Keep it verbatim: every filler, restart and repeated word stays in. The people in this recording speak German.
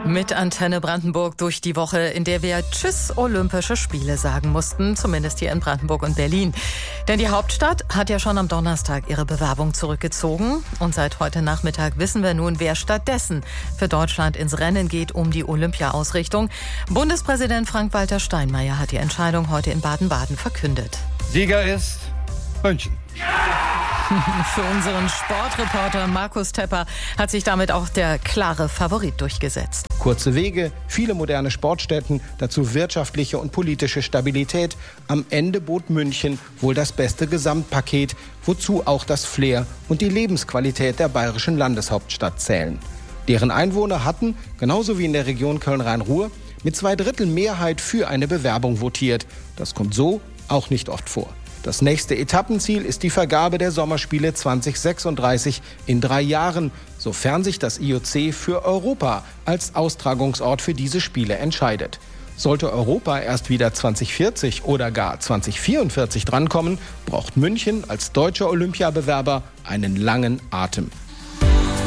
Mit Antenne Brandenburg durch die Woche, in der wir Tschüss Olympische Spiele sagen mussten, zumindest hier in Brandenburg und Berlin. Denn die Hauptstadt hat ja schon am Donnerstag ihre Bewerbung zurückgezogen. Und seit heute Nachmittag wissen wir nun, wer stattdessen für Deutschland ins Rennen geht um die Olympia-Ausrichtung. Bundespräsident Frank-Walter Steinmeier hat die Entscheidung heute in Baden-Baden verkündet. Sieger ist München. Für unseren Sportreporter Markus Tepper hat sich damit auch der klare Favorit durchgesetzt. Kurze Wege, viele moderne Sportstätten, dazu wirtschaftliche und politische Stabilität. Am Ende bot München wohl das beste Gesamtpaket, wozu auch das Flair und die Lebensqualität der bayerischen Landeshauptstadt zählen. Deren Einwohner hatten, genauso wie in der Region Köln-Rhein-Ruhr, mit zwei Drittel Mehrheit für eine Bewerbung votiert. Das kommt so auch nicht oft vor. Das nächste Etappenziel ist die Vergabe der Sommerspiele zwanzig sechsunddreißig in drei Jahren, sofern sich das I O C für Europa als Austragungsort für diese Spiele entscheidet. Sollte Europa erst wieder zwanzig vierzig oder gar zwanzig vierundvierzig drankommen, braucht München als deutscher Olympiabewerber einen langen Atem.